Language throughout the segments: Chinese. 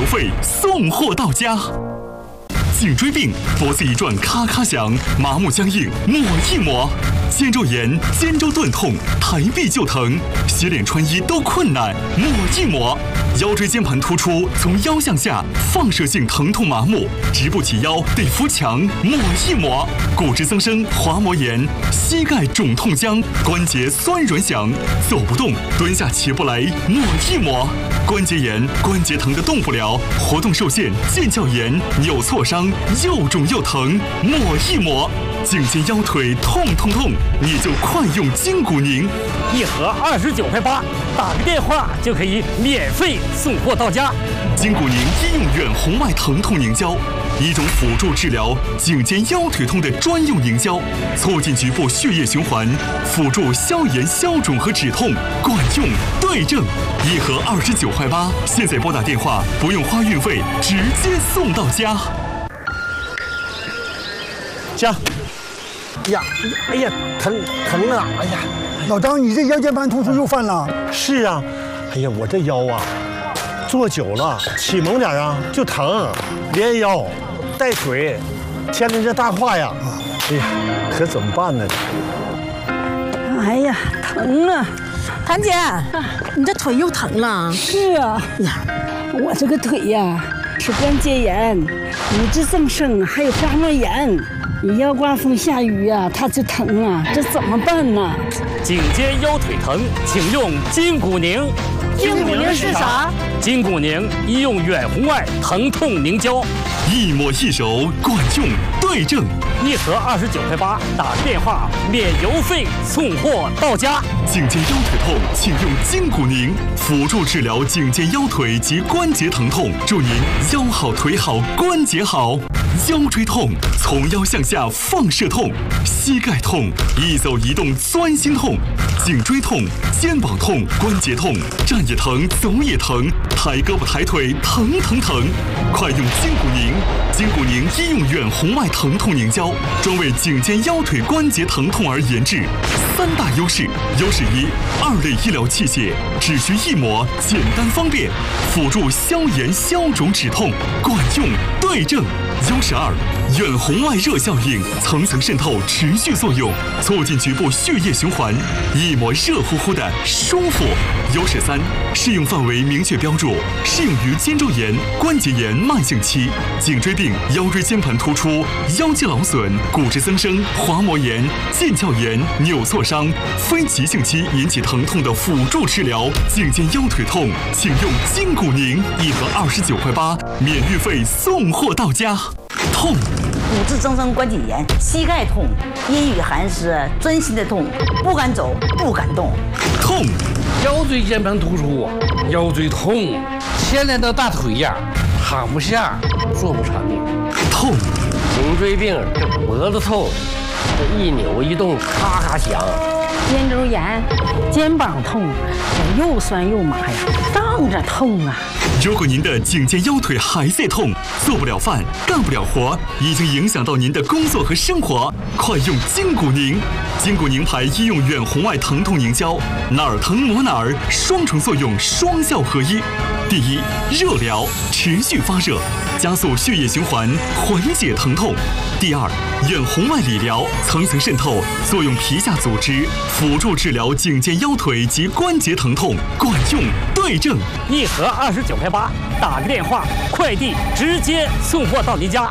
邮费送货到家。颈椎病，脖子一转咔咔响，麻木僵硬抹一抹；肩周炎、肩周钝痛，抬臂就疼，洗脸穿衣都困难，抹一抹；腰椎间盘突出，从腰向下放射性疼痛麻木，直不起腰得扶墙，抹一抹；骨质增生、滑膜炎，膝盖肿痛僵，关节酸软响，走不动，蹲下起不来，抹一抹；关节炎、关节疼得动不了，活动受限、腱鞘炎、扭挫伤，又肿又疼，抹一抹；颈肩腰腿痛痛痛，你就快用筋骨宁， 一盒29.8块，打个电话就可以免费送货到家。 筋骨宁医用远红外疼痛凝胶，一种辅助治疗颈肩腰腿痛的专用凝胶，促进局部血液循环，辅助消炎消肿和止痛，管用对症。一盒29.8块，现在拨打电话不用花运费，直接送到家。 家，哎呀，疼啊！哎呀， 老张，你这腰间盘突出又犯了？ 是啊，哎呀，我这腰啊，坐久了起猛点啊就疼，连腰带腿，牵着这大胯呀，哎呀，可怎么办呢？ 哎呀，疼啊！ 谭姐，你这腿又疼了？ 是啊，呀，我这个腿呀是关节炎、骨质增生，还有滑膜炎。你要刮风下雨呀，它就疼啊，这怎么办呢？ 颈肩腰腿疼，请用筋骨宁。 筋骨宁是啥？ 筋骨宁医用远红外疼痛凝胶， 一抹一手，管用对症。 一盒29.8块，打个电话免邮费送货到家。 颈肩腰腿痛，请用筋骨宁，辅助治疗颈肩腰腿及关节疼痛，祝您腰好腿好关节好。腰椎痛，从腰向下放射痛；膝盖痛，一走一动钻心痛；颈椎痛、肩膀痛、关节痛，站也疼，走也疼，抬胳膊抬腿疼疼疼。快用筋骨宁！筋骨宁医用远红外疼痛凝胶，专为颈肩腰腿关节疼痛而研制。3大优势：优势一，2类医疗器械，只需一抹，简单方便，辅助消炎消肿止痛，管用对症。优势2，远红外热效应，层层渗透，持续作用，促进局部血液循环，一抹热乎乎的舒服。优势3，适用范围明确标注，适用于肩周炎、关节炎慢性期、颈椎病、腰椎间盘突出、腰肌劳损、骨质增生、滑膜炎、腱鞘炎、扭挫伤、非急性期引起疼痛的辅助治疗。颈肩腰腿痛，请用筋骨宁，一盒29.8块，免运费送货到家。痛， 骨质增生关节炎，膝盖痛，阴雨寒湿，钻心的痛，不敢走，不敢动。 痛， 腰椎间盘突出，腰椎痛，牵连到大腿呀，躺不下，做不成。 痛， 颈椎病，这脖子痛，这一扭一动咔咔响。 肩周炎、肩膀痛，这又酸又麻呀，胀着痛啊。 如果您的颈肩腰腿还在痛，做不了饭，干不了活，已经影响到您的工作和生活，快用筋骨宁！筋骨宁牌医用远红外疼痛凝胶，哪儿疼抹哪儿，双重作用，双效合一。第一，热疗，持续发热，加速血液循环，缓解疼痛。第二，远红外理疗，层层渗透，作用皮下组织，辅助治疗颈肩腰腿及关节疼痛，管用对症。 一盒29.8块，打个电话，快递直接送货到您家。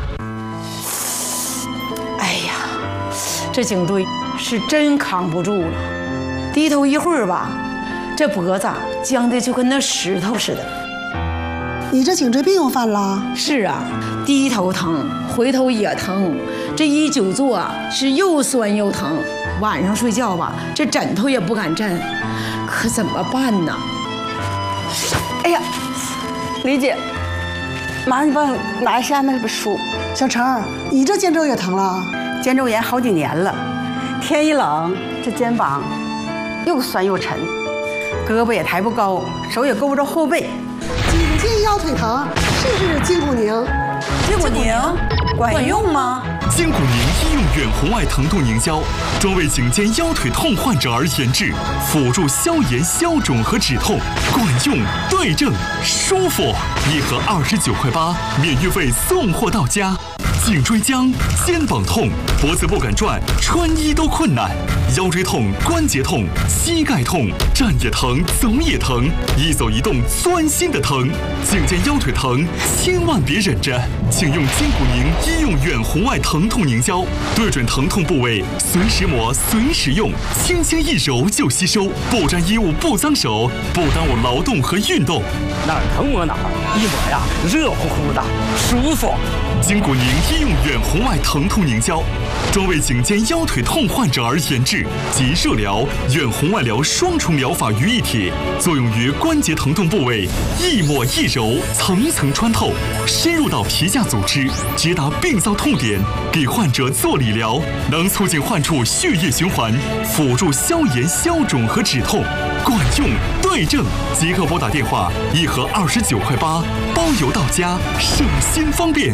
哎呀，这颈椎是真扛不住了，低头一会儿吧，这脖子僵的就跟那石头似的。 你这颈椎病又犯了？ 是啊，低头疼，回头也疼，这一久坐啊是又酸又疼，晚上睡觉吧，这枕头也不敢枕，可怎么办呢？哎呀，李姐， 妈，你帮我拿一下那本书。小程，你这肩周也疼了？ 肩周炎好几年了，天一冷，这肩膀又酸又沉，胳膊也抬不高，手也够不着后背。 颈肩腰腿疼，试试筋骨宁。 筋骨宁， 管用吗？ 筋骨宁医用远红外疼痛凝胶，专为颈肩腰腿痛患者而研制，辅助消炎、消肿和止痛，管用、对症、舒服。一盒29.8块，免运费送货到家。颈椎僵、肩膀痛、脖子不敢转、穿衣都困难，腰椎痛、关节痛、膝盖痛，站也疼，走也疼，一走一动钻心的疼。颈肩腰腿疼，千万别忍着，请用筋骨宁医用远红外疼痛凝胶，对准疼痛部位，随时抹，随时用，轻轻一揉就吸收，不沾衣物，不脏手，不耽误劳动和运动。 哪儿疼抹哪儿，一抹呀，热乎乎的，舒服。 筋骨宁医用远红外疼痛凝胶，专为颈肩腰腿痛患者而研制，集热疗、远红外疗双重疗法于一体，作用于关节疼痛部位，一抹一揉，层层穿透，深入到皮下组织，直达病灶痛点，给患者做理疗，能促进患处血液循环，辅助消炎、消肿和止痛，管用、对症。即刻拨打电话，一盒29.8块，包邮到家，省心方便。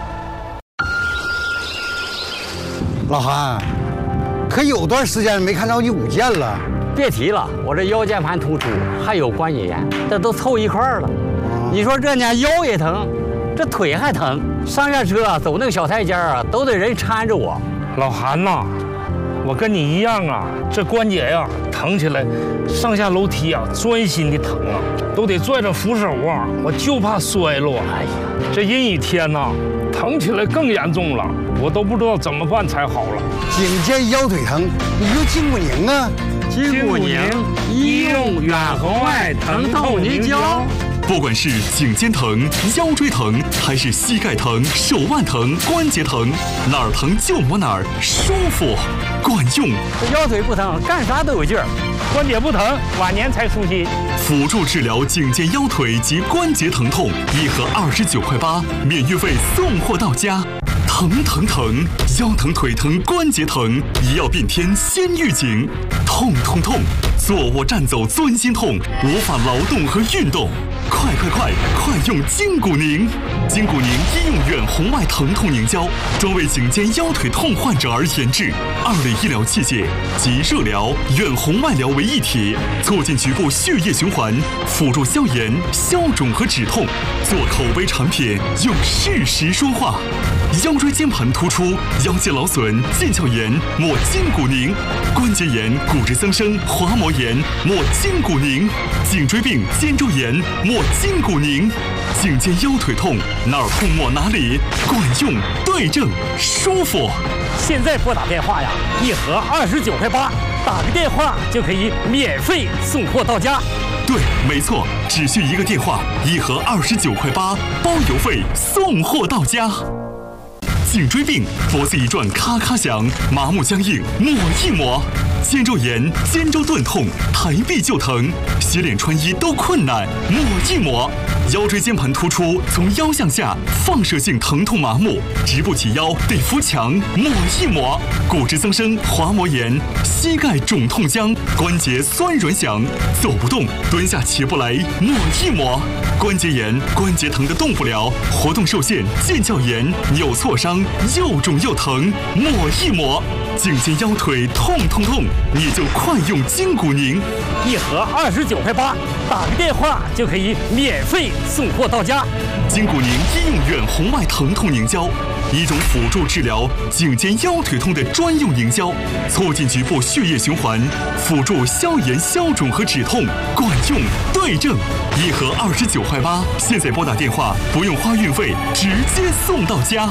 老韩，可有段时间没看着你舞剑了。 别提了，我这腰间盘突出，还有关节炎，这都凑一块儿了。你说这呢，腰也疼，这腿还疼，上下车走那个小台阶啊，都得人搀着我。 老韩呐，我跟你一样啊，这关节呀疼起来，上下楼梯啊钻心的疼啊，都得拽着扶手啊，我就怕摔落。哎呀，这阴雨天呐，疼起来更严重了，我都不知道怎么办才好了。 颈肩腰腿疼，你用筋骨宁啊。 筋骨宁医用远红外疼痛凝胶。 不管是颈肩疼、腰椎疼，还是膝盖疼、手腕疼、关节疼，哪儿疼就抹哪儿，舒服、管用。 这腰腿不疼，干啥都有劲儿；关节不疼，晚年才舒心。 辅助治疗颈肩腰腿及关节疼痛，一盒29.8块，免运费送货到家。疼疼疼，腰疼、腿疼、关节疼，一药变天先预警。痛痛痛，坐卧站走钻心痛，无法劳动和运动。快用筋骨宁！筋骨宁医用远红外疼痛凝胶，专为颈肩腰腿痛患者而研制，2类医疗器械集热疗、远红外疗为一体，促进局部血液循环，辅助消炎、消肿和止痛。做口碑产品，用事实说话。腰椎间盘突出、腰间劳损、腱鞘炎，抹筋骨宁；关节炎、骨质增生、滑膜炎，抹筋骨宁；颈椎病、肩周炎，抹筋骨宁；颈肩腰腿痛，哪儿痛抹哪里，管用、对症、舒服。 现在拨打电话呀，一盒29.8块，打个电话就可以免费送货到家。 对，没错，只需一个电话，一盒29.8块，包邮费送货到家。颈椎病，脖子一转咔咔响，麻木僵硬，抹一抹；肩周炎、肩周钝痛，抬臂就疼，洗脸穿衣都困难，抹一抹；腰椎间盘突出，从腰向下放射性疼痛麻木，直不起腰得扶墙，抹一抹；骨质增生、滑膜炎，膝盖肿痛僵，关节酸软响，走不动，蹲下起不来，抹一抹；关节炎、关节疼得动不了，活动受限，腱鞘炎、扭挫伤，又肿又疼，抹一抹；颈肩腰腿痛痛痛，你就快用筋骨宁。 一盒29.8块，打个电话就可以免费送货到家。 筋骨宁医用远红外疼痛凝胶，一种辅助治疗颈肩腰腿痛的专用凝胶，促进局部血液循环，辅助消炎、消肿和止痛，管用、对症。一盒29.8块，现在拨打电话不用花运费，直接送到家。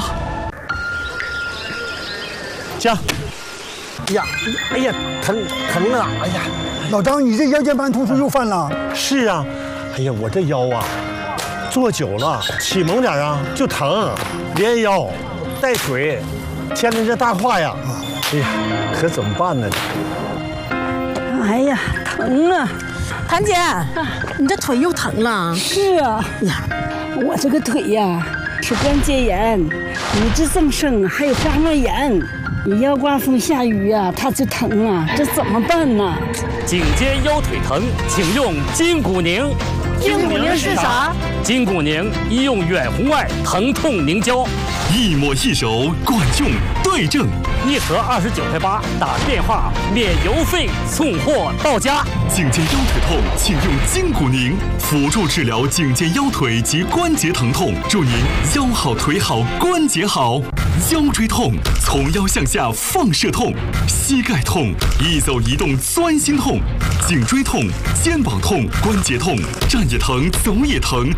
家，哎呀，疼啊！哎呀， 老张，你这腰间盘突出又犯了。 是啊，哎呀，我这腰啊，坐久了，起猛点啊就疼，连腰带腿，牵着这大胯呀，哎呀，可怎么办呢？ 哎呀，疼啊！ 谭姐，你这腿又疼了？ 是啊，呀，我这个腿呀是关节炎、骨质增生，还有滑膜炎。你要刮风下雨啊，它就疼啊，这怎么办呢？ 颈肩腰腿疼，请用筋骨宁。 筋骨宁是啥？ 筋骨宁医用远红外疼痛凝胶， 一抹一手，管用对症。 1盒29.8块，打电话免邮费送货到家。 颈肩腰腿痛，请用筋骨宁，辅助治疗颈肩腰腿及关节疼痛，祝您腰好腿好关节好。腰椎痛，从腰向下放射痛；膝盖痛，一走一动钻心痛；颈椎痛，肩膀痛，关节痛，站也疼，走也疼，